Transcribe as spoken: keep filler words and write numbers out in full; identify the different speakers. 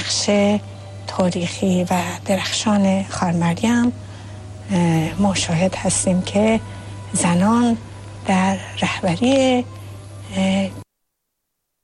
Speaker 1: نقش تاریخی و درخشان خانم مریم ما شاهد هستیم که زنان در رهبری